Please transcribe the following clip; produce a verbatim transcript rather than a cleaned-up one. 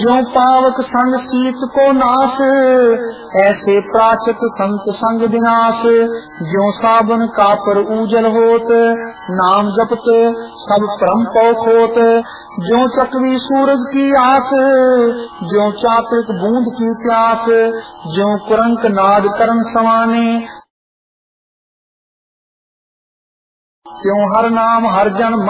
जो पावक संग शीत को नाश, ऐसे प्राचक संत संग विनाश। जो साबन कापर उजल होत, नाम जपत सब परम पौख होत। जो चकवी सूरज की आस, जो चातक बूंद की प्यास। जो कुरंक नाद करन समाने, त्यों हर नाम हर जन